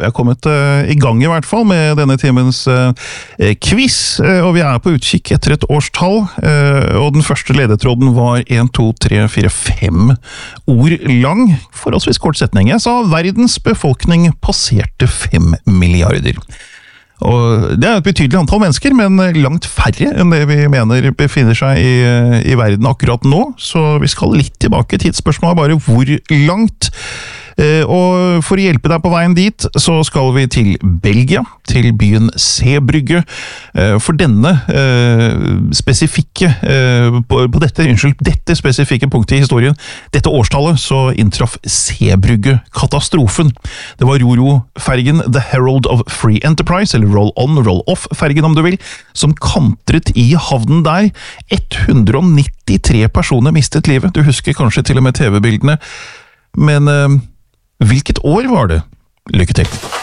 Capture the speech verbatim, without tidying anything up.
vi har kommet uh, i gang i hvert fall med denne timens uh, quiz, uh, og vi er på utkikk etter et årstall, uh, og den første ledetråden var en, to, tre, fire, fem ord lang, forholdsvis kort setning. Jeg sa verdens befolkning passerte fem milliarder. Og det er et betydelig antall mennesker, men langt færre enn det vi mener befinner seg i, i verden akkurat nå, så vi skal litt tilbake til tidsspørsmålet, bare hvor langt. Og for å hjelpe deg på veien dit, så skal vi til Belgia, til byen Zeebrugge. For denne spesifikke, på dette, unnskyld, dette spesifikke punktet i historien, dette årstallet, så inntraff Zeebrugge-katastrofen. Det var Roro-fergen The Herald of Free Enterprise, eller Roll On, Roll Off-fergen om du vil, som kantret i havnen der. hundre og nittitre personer mistet livet. Du husker kanskje til og med T V-bildene, men hvilket år var det? Lykke til!